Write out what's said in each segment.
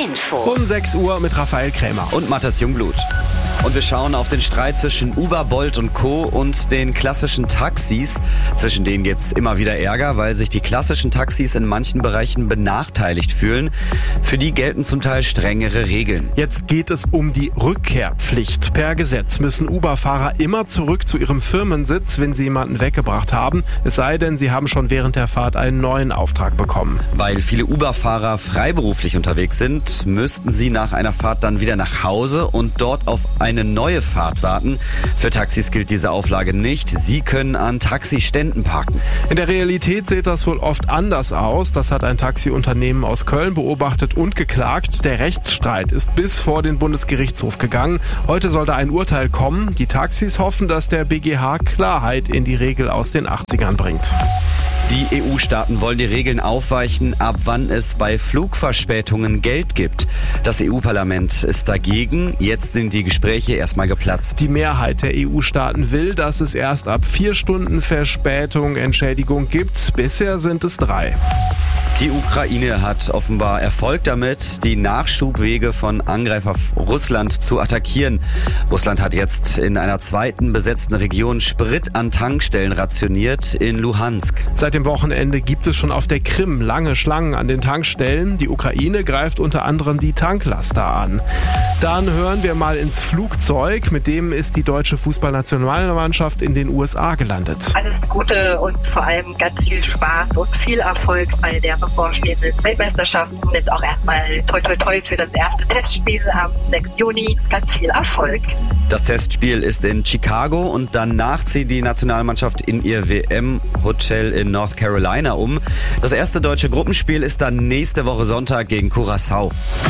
Info. Um 6 Uhr mit Raphael Krämer. Und Matthias Jungblut. Und wir schauen auf den Streit zwischen Uber, Bolt und Co. und den klassischen Taxis. Zwischen denen gibt's immer wieder Ärger, weil sich die klassischen Taxis in manchen Bereichen benachteiligt fühlen. Für die gelten zum Teil strengere Regeln. Jetzt geht es um die Rückkehrpflicht. Per Gesetz müssen Uber-Fahrer immer zurück zu ihrem Firmensitz, wenn sie jemanden weggebracht haben. Es sei denn, sie haben schon während der Fahrt einen neuen Auftrag bekommen. Weil viele Uber-Fahrer freiberuflich unterwegs sind, müssten sie nach einer Fahrt dann wieder nach Hause und dort auf eine neue Fahrt warten. Für Taxis gilt diese Auflage nicht. Sie können an Taxiständen parken. In der Realität sieht das wohl oft anders aus. Das hat ein Taxiunternehmen aus Köln beobachtet und geklagt. Der Rechtsstreit ist bis vor den Bundesgerichtshof gegangen. Heute soll da ein Urteil kommen. Die Taxis hoffen, dass der BGH Klarheit in die Regel aus den 80ern bringt. Die EU-Staaten wollen die Regeln aufweichen, ab wann es bei Flugverspätungen Geld gibt. Das EU-Parlament ist dagegen. Jetzt sind die Gespräche erstmal geplatzt. Die Mehrheit der EU-Staaten will, dass es erst ab 4 Stunden Verspätung Entschädigung gibt. Bisher sind es 3. Die Ukraine hat offenbar Erfolg damit, die Nachschubwege von Angreifer Russland zu attackieren. Russland hat jetzt in einer zweiten besetzten Region Sprit an Tankstellen rationiert in Luhansk. Seit dem Wochenende gibt es schon auf der Krim lange Schlangen an den Tankstellen. Die Ukraine greift unter anderem die Tanklaster an. Dann hören wir mal ins Flugzeug. Mit dem ist die deutsche Fußballnationalmannschaft in den USA gelandet. Alles Gute und vor allem ganz viel Spaß und viel Erfolg bei der bevorstehenden Weltmeisterschaft. Und jetzt auch erstmal toi toi toi für das erste Testspiel am 6. Juni. Ganz viel Erfolg. Das Testspiel ist in Chicago und danach zieht die Nationalmannschaft in ihr WM-Hotel in North Carolina um. Das erste deutsche Gruppenspiel ist dann nächste Woche Sonntag gegen Curaçao.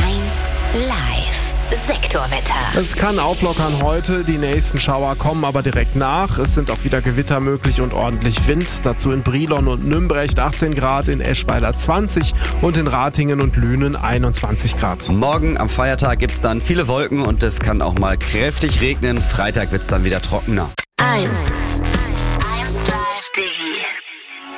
1 Live. Sektorwetter. Es kann auflockern heute, die nächsten Schauer kommen aber direkt nach. Es sind auch wieder Gewitter möglich und ordentlich Wind. Dazu in Brilon und Nümbrecht 18 Grad, in Eschweiler 20 und in Ratingen und Lünen 21 Grad. Morgen am Feiertag gibt's dann viele Wolken und es kann auch mal kräftig regnen. Freitag wird's dann wieder trockener. 1